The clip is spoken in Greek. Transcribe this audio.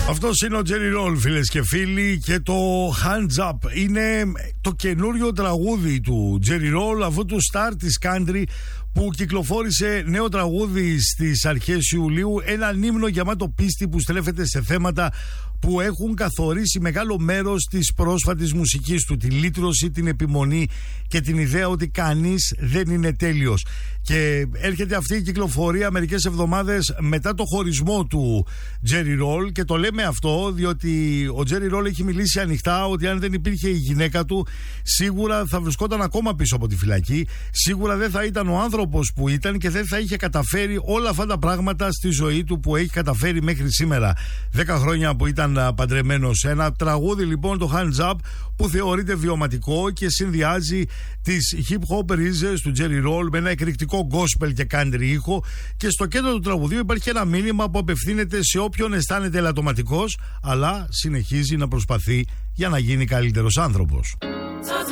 Αυτός είναι ο Jerry Roll, φίλες και φίλοι, και το Hands Up είναι το καινούριο τραγούδι του Jerry Roll, αφού του star της country που κυκλοφόρησε νέο τραγούδι στις αρχές Ιουλίου, έναν ύμνο γεμάτο πίστη που στρέφεται σε θέματα που έχουν καθορίσει μεγάλο μέρος της πρόσφατης μουσικής του, τη λύτρωση, την επιμονή και την ιδέα ότι κανείς δεν είναι τέλειος. Και έρχεται αυτή η κυκλοφορία μερικές εβδομάδες μετά το χωρισμό του Jerry Roll, και το λέμε αυτό διότι ο Jerry Roll έχει μιλήσει ανοιχτά ότι αν δεν υπήρχε η γυναίκα του, σίγουρα θα βρισκόταν ακόμα πίσω από τη φυλακή, σίγουρα δεν θα ήταν ο άνθρωπος που ήταν και δεν θα είχε καταφέρει όλα αυτά τα πράγματα στη ζωή του που έχει καταφέρει μέχρι σήμερα, 10 χρόνια που ήταν παντρεμένος. Ένα τραγούδι λοιπόν, το Hands Up, που θεωρείται βιωματικό και συνδυάζει τις hip hop ρίζες του Jerry Roll με ένα εκρηκτικό gospel και country ήχο, και στο κέντρο του τραγουδίου υπάρχει ένα μήνυμα που απευθύνεται σε όποιον αισθάνεται ελαττωματικός αλλά συνεχίζει να προσπαθεί για να γίνει καλύτερος άνθρωπος.